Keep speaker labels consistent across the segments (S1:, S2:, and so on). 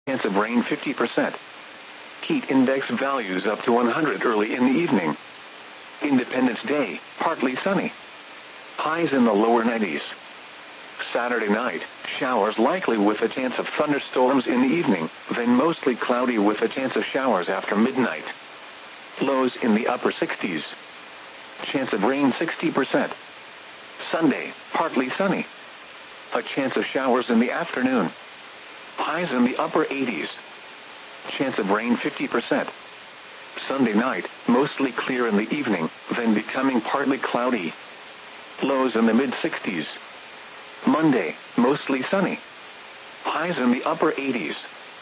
S1: Chance of rain 50%. Heat index values up to 100 early in the evening. Independence Day, partly sunny. Highs in the lower 90s. Saturday night, showers likely with a chance of thunderstorms in the evening, then mostly cloudy with a chance of showers after midnight. Lows in the upper 60s. Chance of rain 60%. Sunday, partly sunny. A chance of showers in the afternoon. Highs in the upper 80s. Chance of rain 50%. Sunday night, mostly clear in the evening, then becoming partly cloudy. Lows in the mid-60s. Monday, mostly sunny. Highs in the upper 80s.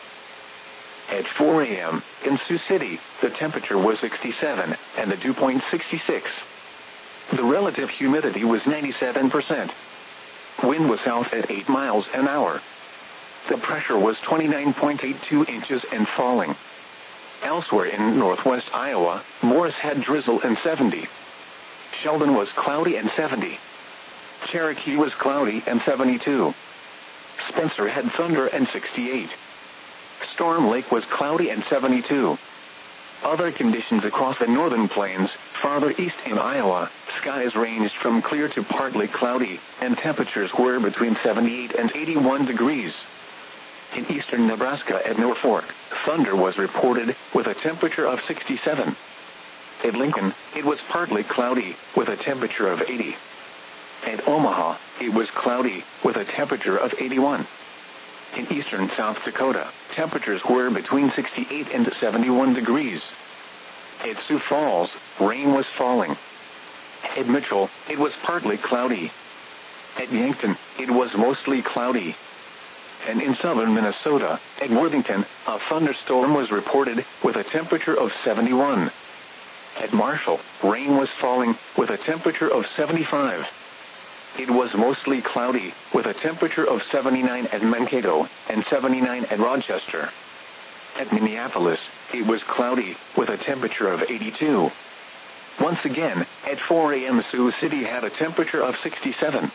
S1: At 4 a.m., in Sioux City, the temperature was 67, and the dew point 66. The relative humidity was 97%. Wind was south at 8 miles an hour. The pressure was 29.82 inches and falling. Elsewhere in northwest Iowa, Morris had drizzle and 70. Sheldon was cloudy and 70. Cherokee was cloudy and 72. Spencer had thunder and 68. Storm Lake was cloudy and 72. Other conditions across the northern plains, farther east in Iowa, skies ranged from clear to partly cloudy, and temperatures were between 78 and 81 degrees. In eastern Nebraska at Norfolk, thunder was reported, with a temperature of 67. At Lincoln, it was partly cloudy, with a temperature of 80. At Omaha, it was cloudy, with a temperature of 81. In eastern South Dakota, temperatures were between 68 and 71 degrees. At Sioux Falls, rain was falling. At Mitchell, it was partly cloudy. At Yankton, it was mostly cloudy. And in southern Minnesota, at Worthington, a thunderstorm was reported, with a temperature of 71. At Marshall, rain was falling, with a temperature of 75. It was mostly cloudy, with a temperature of 79 at Mankato, and 79 at Rochester. At Minneapolis, it was cloudy, with a temperature of 82. Once again, at 4 a.m. Sioux City had a temperature of 67.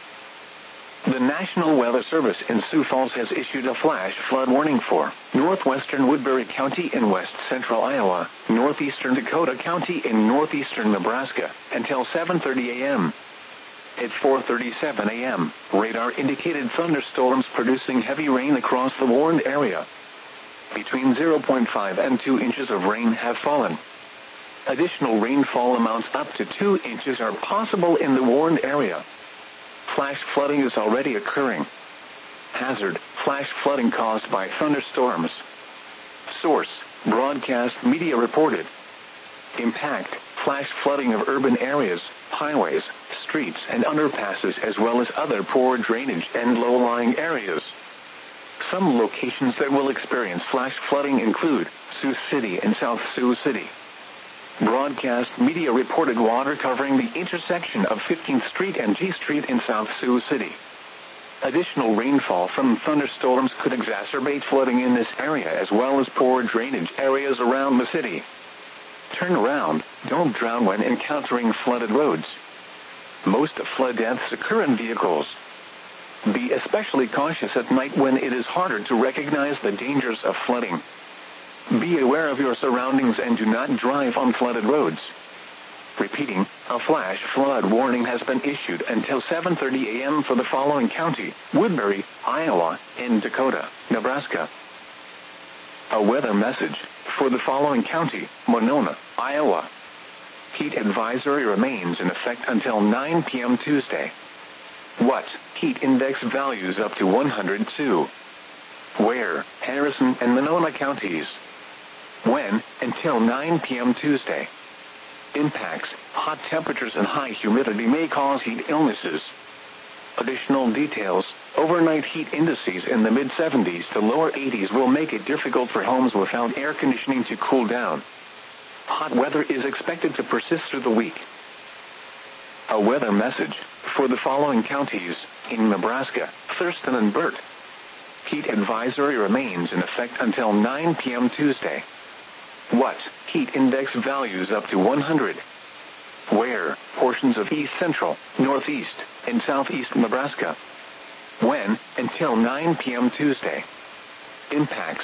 S1: The National Weather Service in Sioux Falls has issued a flash flood warning for northwestern Woodbury County in west central Iowa, northeastern Dakota County in northeastern Nebraska, until 7:30 a.m. At 4:37 a.m., radar indicated thunderstorms producing heavy rain across the warned area. Between 0.5 and 2 inches of rain have fallen. Additional rainfall amounts up to 2 inches are possible in the warned area. Flash flooding is already occurring. Hazard: flash flooding caused by thunderstorms. Source: Broadcast Media reported. Impact: flash flooding of urban areas, highways, streets and underpasses, as well as other poor drainage and low-lying areas. Some locations that will experience flash flooding include Sioux City and South Sioux City. Broadcast Media reported water covering the intersection of 15th Street and G Street in South Sioux City. Additional rainfall from thunderstorms could exacerbate flooding in this area, as well as poor drainage areas around the city. Turn around, don't drown when encountering flooded roads. Most flood deaths occur in vehicles. Be especially cautious at night when it is harder to recognize the dangers of flooding. Be aware of your surroundings and do not drive on flooded roads. Repeating, a flash flood warning has been issued until 7:30 a.m. for the following county: Woodbury, Iowa, and Dakota, Nebraska. A weather message for the following county: Monona, Iowa. Heat advisory remains in effect until 9 p.m. Tuesday. What? Heat index values up to 102. Where? Harrison and Monona counties. When? Until 9 p.m. Tuesday. Impacts: hot temperatures and high humidity may cause heat illnesses. Additional details: overnight heat indices in the mid-70s to lower 80s will make it difficult for homes without air conditioning to cool down. Hot weather is expected to persist through the week. A weather message for the following counties in Nebraska: Thurston and Burt. Heat advisory remains in effect until 9 p.m. Tuesday. What? Heat index values up to 100. Where? Portions of east central, northeast, and southeast Nebraska. When? Until 9 p.m. Tuesday. Impacts: